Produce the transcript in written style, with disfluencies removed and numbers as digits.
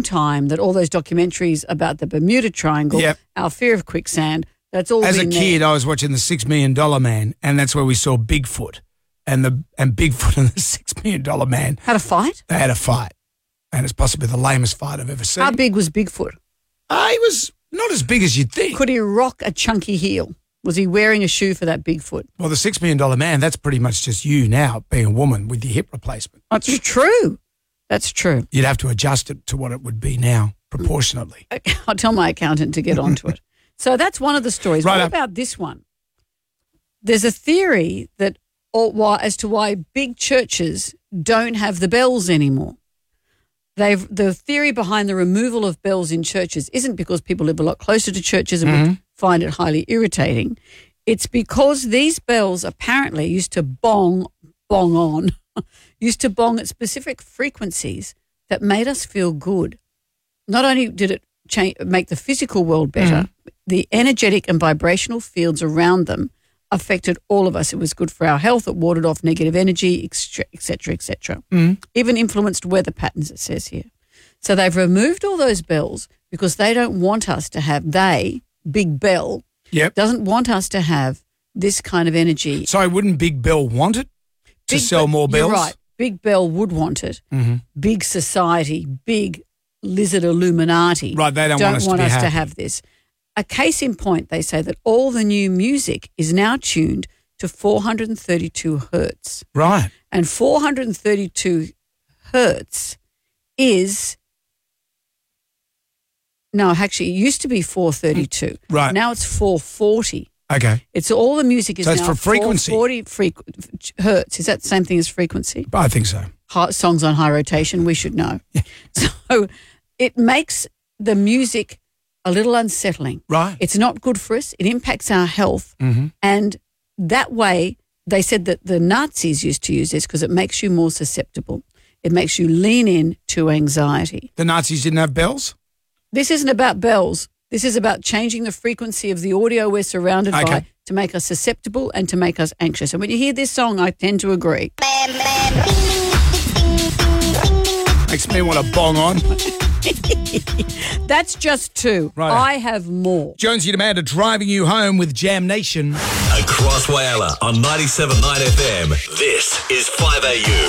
time that all those documentaries about the Bermuda Triangle, Yep. our fear of quicksand, that's all As a been kid, there. I was watching the $6 Million Man, and that's where we saw Bigfoot. And Bigfoot and the $6 Million Man, Had a fight? they had a fight. And it's possibly the lamest fight I've ever seen. How big was Bigfoot? He was not as big as you'd think. Could he rock a chunky heel? Was he wearing a shoe for that Bigfoot? Well, the $6 Million Man, that's pretty much just you now, being a woman with your hip replacement. That's true. That's true. You'd have to adjust it to what it would be now, proportionately. I'll tell my accountant to get onto it. So that's one of the stories. Right What up. about this one? There's a theory that as to why big churches don't have the bells anymore. The theory behind the removal of bells in churches isn't because people live a lot closer to churches and would find it highly irritating. It's because these bells apparently used to bong on, used to bong at specific frequencies that made us feel good. Not only did it make the physical world better, the energetic and vibrational fields around them affected all of us. It was good for our health. It warded off negative energy, et cetera, et cetera. Even influenced weather patterns, it says here. So they've removed all those bells because they don't want us to have, Big Bell, doesn't want us to have this kind of energy. So wouldn't Big Bell want it to sell more bells? You're right. Big Bell would want it. Big society, big lizard Illuminati. Right, they don't want us to be to happy. have this. A case in point, they say that all the new music is now tuned to 432 hertz. Right. And 432 hertz is, no, actually, it used to be 432. Right. Now it's 440. Okay. It's all the music is So it's now for frequency. 440 hertz. Is that the same thing as frequency? I think so. Songs on high rotation, we should know. So it makes the music a little unsettling. Right. It's not good for us. It impacts our health. And that way, they said that the Nazis used to use this because it makes you more susceptible. It makes you lean in to anxiety. The Nazis didn't have bells? This isn't about bells. This is about changing the frequency of the audio we're surrounded by to make us susceptible and to make us anxious. And when you hear this song, I tend to agree. Makes me want to bong on. That's just two. Right. I have more. Jonesy and Amanda driving you home with Jam Nation. Across Whyalla on 97.9 FM. This is 5AU.